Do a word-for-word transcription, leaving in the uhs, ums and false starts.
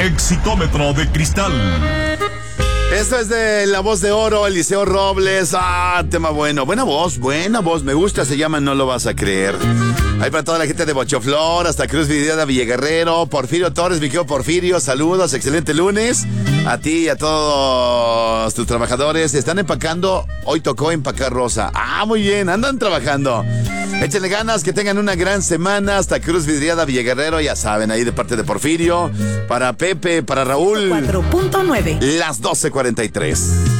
Exitómetro de cristal. Esto es de La Voz de Oro, Eliseo Robles. Ah, tema bueno. Buena voz, buena voz. Me gusta, se llama No Lo Vas a Creer. Ahí para toda la gente de Bochoflor, hasta Cruz Vidriada, Villaguerrero, Porfirio Torres, mi querido Porfirio, saludos, excelente lunes. A ti y a todos tus trabajadores. Están empacando, hoy tocó empacar rosa. Ah, muy bien, andan trabajando. Échenle ganas, que tengan una gran semana. Hasta Cruz Vidriada, Villaguerrero, ya saben, ahí de parte de Porfirio. Para Pepe, para Raúl. cuatro punto nueve. Las doce cuarenta y tres.